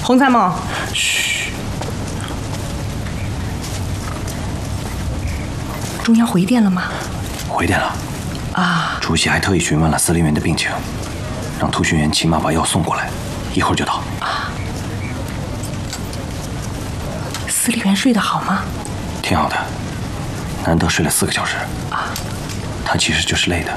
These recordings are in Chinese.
洪参谋， 嘘， 中央回电了吗？ 回电了。 啊， 主席还特意询问了司令员的病情，让突讯员骑马把药送过来，一会儿就到。 啊，司令员睡得好吗？ 挺好的，难得睡了4个小时。 啊， 他其实就是累的。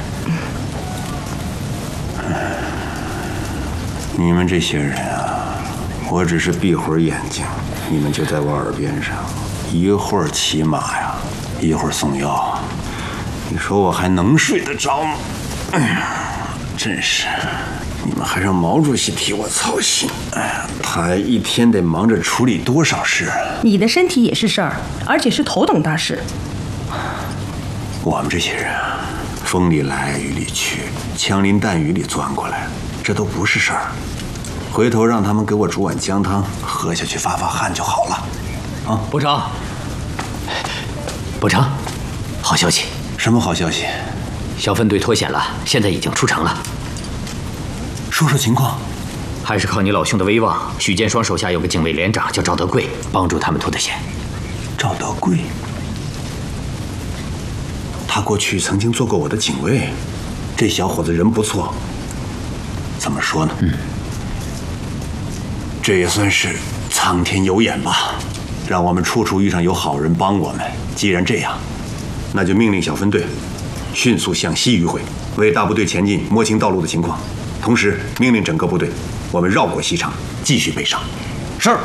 你们这些人啊，我只是闭会儿眼睛，你们就在我耳边上，一会儿骑马呀，一会儿送药，你说我还能睡得着吗？哎呀，真是，你们还让毛主席替我操心。哎呀，他一天得忙着处理多少事啊！ 你的身体也是事儿，而且是头等大事。 我们这些人啊，风里来雨里去，枪林弹雨里钻过来，这都不是事儿。回头让他们给我煮碗姜汤，喝下去发发汗就好了。啊， 部长，部长，好消息！ 什么好消息？ 小分队脱险了，现在已经出城了。 说说情况。 还是靠你老兄的威望。许建双手下有个警卫连长叫赵德贵，帮助他们脱的险。 赵德贵，他过去曾经做过我的警卫，这小伙子人不错。怎么说呢？这也算是苍天有眼吧，让我们处处遇上有好人帮我们。既然这样，那就命令小分队迅速向西迂回，为大部队前进摸清道路的情况，同时命令整个部队我们绕过西厂，继续北上。